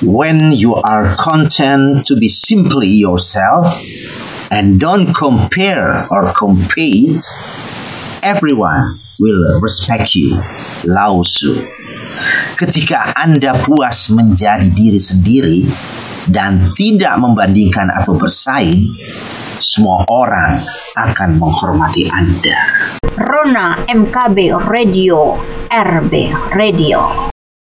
When you are content to be simply yourself and don't compare or compete, everyone will respect you. Lao Tzu. Ketika Anda puas menjadi diri sendiri dan tidak membandingkan atau bersaing, semua orang akan menghormati Anda. Rona MKB Radio, RB Radio.